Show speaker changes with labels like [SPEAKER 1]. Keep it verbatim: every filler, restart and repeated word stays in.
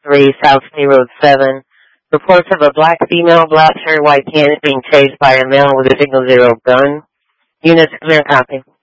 [SPEAKER 1] three, South City Road seven. Reports of a black female, black hair, white pants being chased by a male with a signal zero gun. Units clear copy.